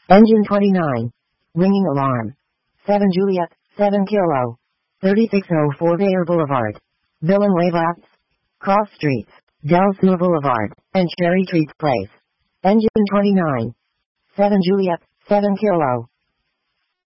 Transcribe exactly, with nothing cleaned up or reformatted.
Engine twenty-nine. Ringing alarm. seven Juliet, seven Kilo. thirty-six oh four Bayer Boulevard. Villanueva. Cross Streets. Del Sur Boulevard, and Cherry Treat Place. Engine twenty-nine. seven Juliet, seven Kilo.